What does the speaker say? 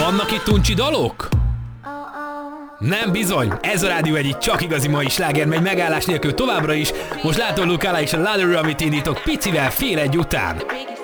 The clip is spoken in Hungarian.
Vannak itt uncsi dalok? Nem bizony, ez a Rádió Egy csak igazi mai sláger megy megállás nélkül továbbra is. Most látom Lukála és a Ladder, amit indítok picivel fél egy után.